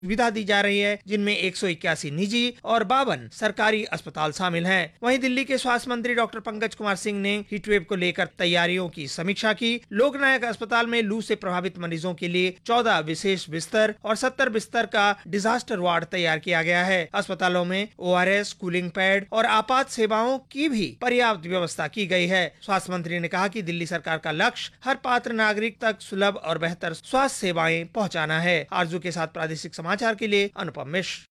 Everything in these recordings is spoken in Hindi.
सुविधा दी जा रही है, जिनमें 181 निजी और 52 सरकारी अस्पताल शामिल हैं। वहीं दिल्ली के स्वास्थ्य मंत्री डॉक्टर पंकज कुमार सिंह ने हीटवेव को लेकर तैयारियों की समीक्षा की। लोकनायक अस्पताल में लू से प्रभावित मरीजों के लिए 14 विशेष बिस्तर और 70 बिस्तर का डिजास्टर वार्ड तैयार किया गया है। अस्पतालों में ORS, कूलिंग पैड और आपात सेवाओं की भी पर्याप्त व्यवस्था की गई है। स्वास्थ्य मंत्री ने कहा कि दिल्ली सरकार का लक्ष्य हर पात्र नागरिक तक सुलभ और बेहतर स्वास्थ्य सेवाएं पहुंचाना है। आरजू के साथ प्रादेशिक समाचार के लिए अनुपम मिश्र।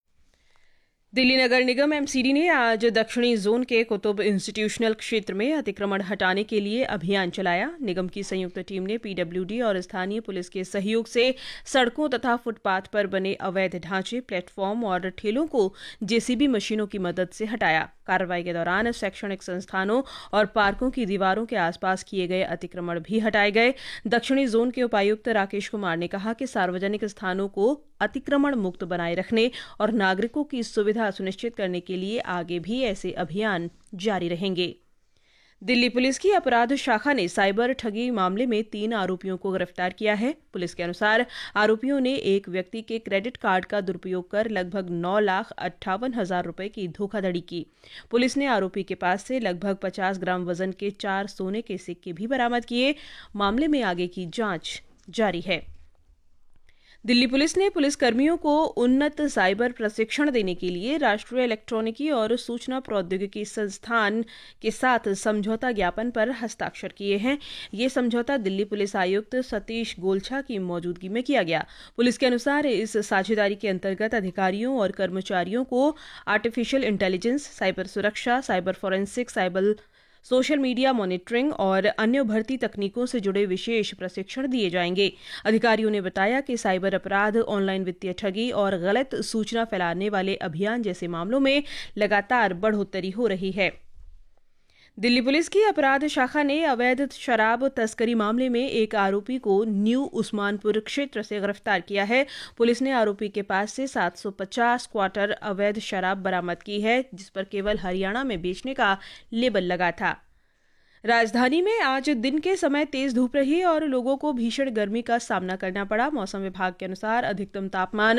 दिल्ली नगर निगम MCD ने आज दक्षिणी जोन के कुतुब इंस्टीट्यूशनल क्षेत्र में अतिक्रमण हटाने के लिए अभियान चलाया। निगम की संयुक्त टीम ने PWD और स्थानीय पुलिस के सहयोग से सड़कों तथा फुटपाथ पर बने अवैध ढांचे, प्लेटफॉर्म और ठेलों को JCB मशीनों की मदद से हटाया। कार्रवाई के दौरान शैक्षणिक संस्थानों और पार्कों की दीवारों के आसपास किए गए अतिक्रमण भी हटाए गए। दक्षिणी जोन के उपायुक्त राकेश कुमार ने कहा कि सार्वजनिक स्थानों को अतिक्रमण मुक्त बनाए रखने और नागरिकों की सुविधा सुनिश्चित करने के लिए आगे भी ऐसे अभियान जारी रहेंगे। दिल्ली पुलिस की अपराध शाखा ने साइबर ठगी मामले में 3 आरोपियों को गिरफ्तार किया है। पुलिस के अनुसार आरोपियों ने एक व्यक्ति के क्रेडिट कार्ड का दुरुपयोग कर लगभग 9,58,000 रुपए की धोखाधड़ी की। पुलिस ने आरोपी के पास से लगभग 50 ग्राम वजन के 4 सोने के सिक्के भी बरामद किए। मामले में आगे की जांच जारी है। दिल्ली पुलिस ने पुलिसकर्मियों को उन्नत साइबर प्रशिक्षण देने के लिए राष्ट्रीय इलेक्ट्रॉनिकी और सूचना प्रौद्योगिकी संस्थान के साथ समझौता ज्ञापन पर हस्ताक्षर किए हैं। ये समझौता दिल्ली पुलिस आयुक्त सतीश गोलछा की मौजूदगी में किया गया। पुलिस के अनुसार इस साझेदारी के अंतर्गत अधिकारियों और कर्मचारियों को आर्टिफिशियल इंटेलिजेंस, साइबर सुरक्षा, cyber forensic, cyber social media monitoring और अन्य उभरती तकनीकों से जुड़े विशेष प्रशिक्षण दिए जाएंगे। अधिकारियों ने बताया कि साइबर अपराध, ऑनलाइन वित्तीय ठगी और गलत सूचना फैलाने वाले अभियान जैसे मामलों में लगातार बढ़ोतरी हो रही है। दिल्ली पुलिस की अपराध शाखा ने अवैध शराब तस्करी मामले में एक आरोपी को न्यू उस्मानपुर क्षेत्र से गिरफ्तार किया है। पुलिस ने आरोपी के पास से 750 क्वार्टर अवैध शराब बरामद की है, जिस पर केवल हरियाणा में बेचने का लेबल लगा था। राजधानी में आज दिन के समय तेज धूप रही और लोगों को भीषण गर्मी का सामना करना पड़ा। मौसम विभाग के अनुसार अधिकतम तापमान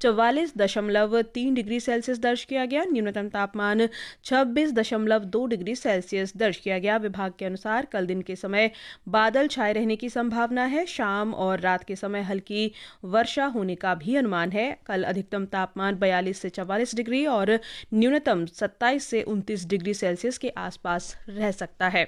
44.3 डिग्री सेल्सियस दर्ज किया गया। न्यूनतम तापमान 26.2 डिग्री सेल्सियस दर्ज किया गया। विभाग के अनुसार कल दिन के समय बादल छाए रहने की संभावना है। शाम और रात के समय हल्की वर्षा होने का भी अनुमान है। कल अधिकतम तापमान 42 से 44 डिग्री और न्यूनतम 27 से 29 डिग्री सेल्सियस के आसपास रह सकता है।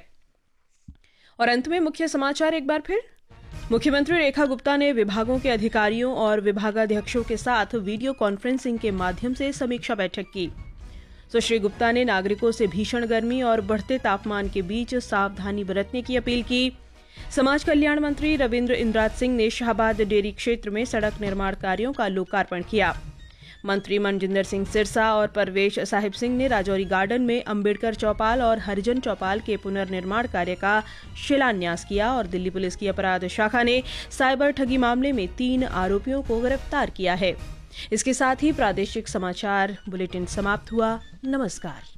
और अंत में मुख्य समाचार एक बार फिर। मुख्यमंत्री रेखा गुप्ता ने विभागों के अधिकारियों और विभागाध्यक्षों के साथ वीडियो कॉन्फ्रेंसिंग के माध्यम से समीक्षा बैठक की। सुश्री गुप्ता ने नागरिकों से भीषण गर्मी और बढ़ते तापमान के बीच सावधानी बरतने की अपील की। समाज कल्याण मंत्री रविंद्र इंद्राज सिंह ने शाहबाद डेयरी क्षेत्र में सड़क निर्माण कार्यों का लोकार्पण किया। मंत्री मनजिंदर सिंह सिरसा और परवेश साहिब सिंह ने राजौरी गार्डन में अंबेडकर चौपाल और हरिजन चौपाल के पुनर्निर्माण कार्य का शिलान्यास किया। और दिल्ली पुलिस की अपराध शाखा ने साइबर ठगी मामले में 3 आरोपियों को गिरफ्तार किया है। इसके साथ ही प्रादेशिक समाचार बुलेटिन समाप्त हुआ। नमस्कार।